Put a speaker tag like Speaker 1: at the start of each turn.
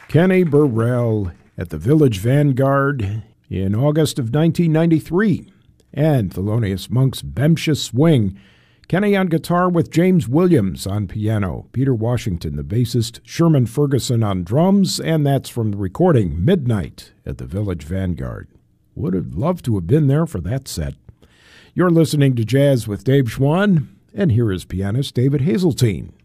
Speaker 1: Kenny Burrell at the Village Vanguard in August of 1993, and Thelonious Monk's Bemsha Swing. Kenny on guitar with James Williams on piano, Peter Washington, the bassist, Sherman Ferguson on drums, and that's from the recording Midnight at the Village Vanguard. Would have loved to have been there for that set. You're listening to Jazz with Dave Schwann, and here is pianist David Hazeltine.